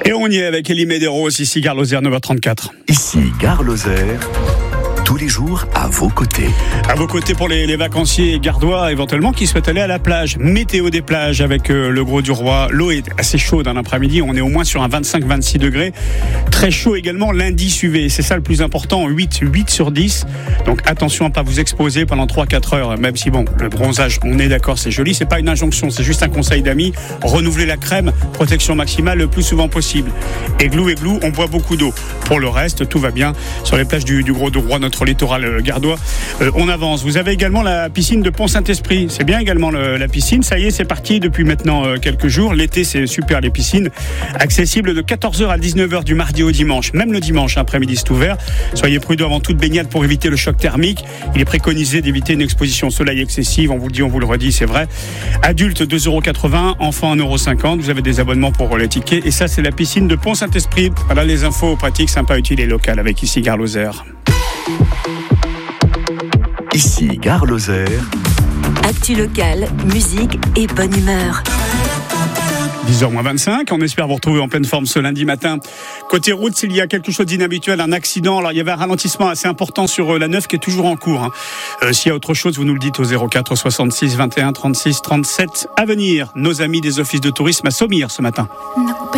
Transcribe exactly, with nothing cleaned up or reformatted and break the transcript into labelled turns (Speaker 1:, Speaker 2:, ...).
Speaker 1: Et on y est avec Elie Medeiros, ici Gare Lozère, neuf heures trente-quatre.
Speaker 2: Ici Gare Lozère, tous les jours à vos côtés.
Speaker 1: À vos côtés pour les, les vacanciers gardois éventuellement qui souhaitent aller à la plage. Météo des plages avec euh, le Gros du Roi. L'eau est assez chaude dans l'après-midi. On est au moins sur un vingt-cinq à vingt-six degrés. Très chaud également l'indice U V. C'est ça le plus important. huit, huit sur dix. Donc attention à ne pas vous exposer pendant trois à quatre heures. Même si bon, le bronzage, on est d'accord, c'est joli. C'est pas une injonction, c'est juste un conseil d'amis. Renouveler la crème, protection maximale le plus souvent possible. Églou, églou, on boit beaucoup d'eau. Pour le reste, tout va bien sur les plages du, du Gros du Roi, notre littoral gardois. Euh, on avance. Vous avez également la piscine de Pont-Saint-Esprit. C'est bien également le, la piscine. Ça y est, c'est parti depuis maintenant euh, quelques jours. L'été, c'est super les piscines. Accessible de quatorze heures à dix-neuf heures du mardi au dimanche. Même le dimanche après-midi, c'est ouvert. Soyez prudents avant toute baignade pour éviter le choc thermique. Il est préconisé d'éviter une exposition au soleil excessive. On vous le dit, on vous le redit, c'est vrai. Adultes, deux euros quatre-vingts. Enfants, un euro cinquante. Vous avez des abonnements pour les tickets. Et ça, c'est la piscine de Pont-Saint-Esprit. Voilà les infos pratiques, sympas, utiles et locales avec ici Gare Lozère.
Speaker 2: Ici Gare Lozère.
Speaker 3: Actu locale, musique et bonne humeur.
Speaker 1: dix heures moins vingt-cinq, on espère vous retrouver en pleine forme ce lundi matin. Côté route, s'il y a quelque chose d'inhabituel, un accident, alors il y avait un ralentissement assez important sur la neuf qui est toujours en cours. Hein. Euh, s'il y a autre chose, vous nous le dites au zéro quatre soixante-six vingt et un trente-six trente-sept. À venir, nos amis des offices de tourisme à Saumire ce matin.